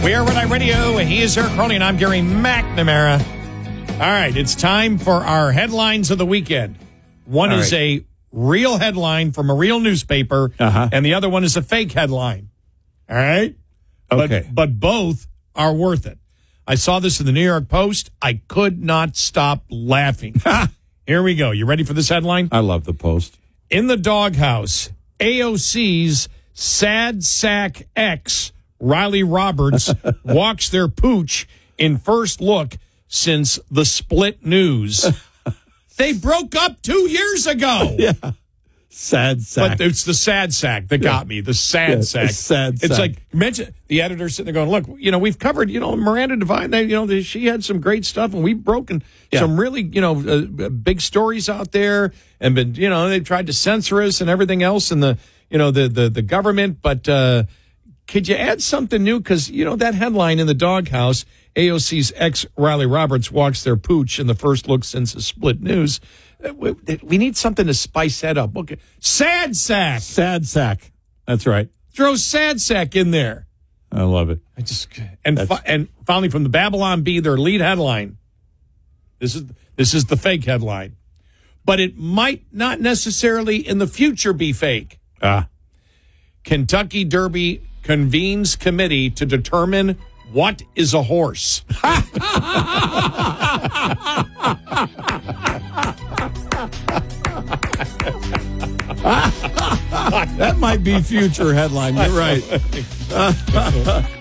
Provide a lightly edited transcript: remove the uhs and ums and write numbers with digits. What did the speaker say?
We are Red Eye Radio. He is Eric Crowley, and I'm Gary McNamara. All right, it's time for our headlines of the weekend. One is a real headline from a real newspaper, and the other one is a fake headline. All right? Okay. But both are worth it. I saw this in the New York Post. I could not stop laughing. Here we go. You ready for this headline? I love the Post. In the doghouse, AOC's sad sack ex, Riley Roberts, walks their pooch in first look since the split news. They broke up 2 years ago. Yeah. Sad sack. But it's the sad sack that got me. The sad sack. Sad It's sack. like, mention the editor sitting there going, look, we've covered, Miranda Devine, she had some great stuff, and we've broken some really, big stories out there, and been, they've tried to censor us and everything else, and the government, but could you add something new? Because, that headline in the doghouse, AOC's ex Riley Roberts walks their pooch in the first look since the split news. We need something to spice that up. Okay. Sad sack. Sad sack. That's right. Throw sad sack in there. I love it. And finally from the Babylon Bee, their lead headline. This is the fake headline. But it might not necessarily in the future be fake. Kentucky Derby convenes committee to determine what is a horse. That might be future headline. You're right.